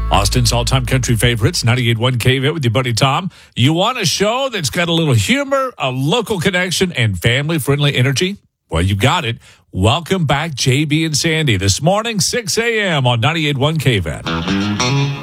Austin's all-time country favorites, 98.1 KVIT with your buddy Tom. You want a show that's got a little humor, a local connection, and family-friendly energy? Well, you got it. Welcome back, JB and Sandy. This morning, 6 a.m. on 98.1 KVIT.